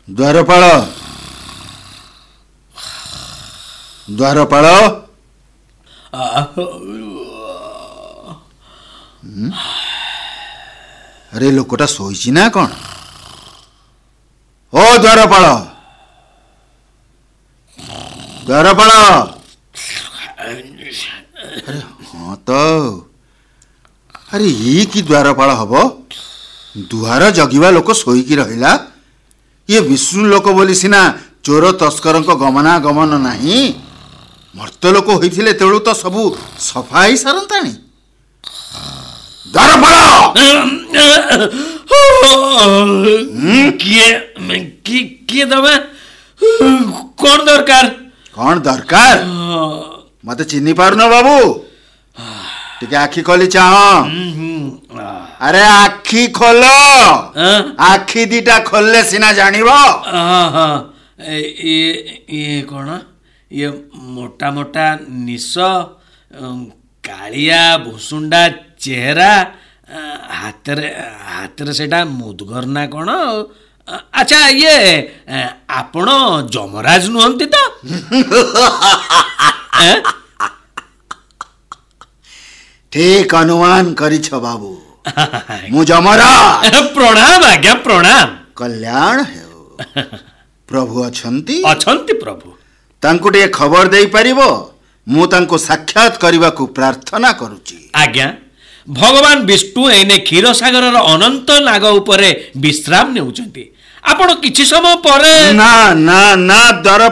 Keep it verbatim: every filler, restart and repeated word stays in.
ଦ୍ୱାରପାଳ ଦ୍ୱାରପାଳ ଆରେ ଲୋକଟା ଶୋଇଛି ନା କ'ଣ? ଓ ଦ୍ୱାରପାଳ ଦ୍ୱାରପାଳ ଆରେ ହଁ ତ ଆରେ ଇଏ କି ଦ୍ୱାରପାଳ ହବ? ଦୁଆର ଜଗିବା ଲୋକ ଶୋଇକି ରହିଲା। ଇଏ ବିଷ୍ଣୁ ଲୋକ ବୋଲି ସିନା ଚୋର ତସ୍କରଙ୍କ ଗମନାଗମନ ନାହିଁ। ମର୍ତ୍ତ ଲୋକ ହୋଇଥିଲେ ତେଳୁ ତ ସବୁ ସଫା ହେଇ ସାରନ୍ତାଣି। ଦ୍ୱାରପାଳ କିଏ କିଏ ତମେ? କ'ଣ ଦରକାର? କ'ଣ ଦରକାର? ମତେ ଚିହ୍ନି ପାରୁନ ବାବୁ? ଟିକେ ଆଖି ଖୋଲି ଚାହ। ଆରେ ଆଖି ଖୋଲ। ଆଖି ଦିଟା ଖୋଲିଲେ ସିନା ଜାଣିବ। ଇଏ କ'ଣ? ଇଏ ମୋଟା ମୋଟା ନିଶ, କାଳିଆ ଭୁସୁଣ୍ଡା ଚେହେରା, ହାତରେ ହାତରେ ସେଇଟା ମୁଦଗର ନା କ'ଣ? ଆଚ୍ଛା, ଇଏ ଆପଣ ଯମରାଜ ନୁହନ୍ତି ତ? ଠିକ ଅନୁମାନ କରିଛ ବାବୁ, ମୁଁ ଯମରାଜ। ପ୍ରଣାମ ଆଜ୍ଞା, ପ୍ରଣାମ। କଲ୍ୟାଣ ହେଉ। ପ୍ରଭୁ ଅଛନ୍ତି? ଅଛନ୍ତି ପ୍ରଭୁ। ତାଙ୍କୁ ଟିକେ ଖବର ଦେଇପାରିବ? ମୁଁ ତାଙ୍କୁ ସାକ୍ଷାତ କରିବାକୁ ପ୍ରାର୍ଥନା କରୁଛି। ଆଜ୍ଞା, ଭଗବାନ ବିଷ୍ଣୁ ଏଇନେ କ୍ଷୀରସାଗରର ଅନନ୍ତ ନାଗ ଉପରେ ବିଶ୍ରାମ ନେଉଛନ୍ତି। ଆପଣ କିଛି ସମୟ ପରେ ନା ନା ନା ଦ୍ୱାର